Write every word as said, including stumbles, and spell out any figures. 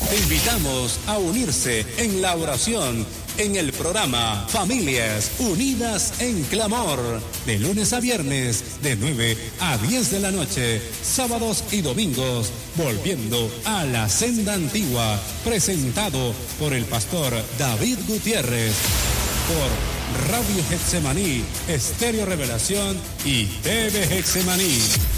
Te invitamos a unirse en la oración en el programa Familias Unidas en Clamor, de lunes a viernes, de nueve a diez de la noche, sábados y domingos, volviendo a la senda antigua, presentado por el pastor David Gutiérrez, por Radio Getsemaní, Estéreo Revelación y T V Getsemaní.